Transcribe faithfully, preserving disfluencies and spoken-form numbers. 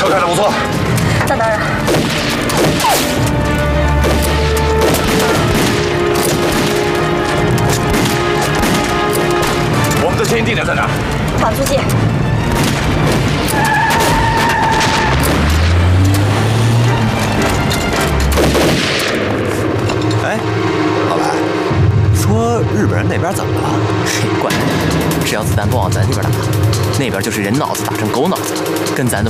看着不错。 那当然。 我们的前进地点在哪儿？ 反租界。 哎，老白，说日本人那边怎么了？ 谁管？只要子弹不往咱这边打，那边就是人脑子打成狗脑子，跟咱的。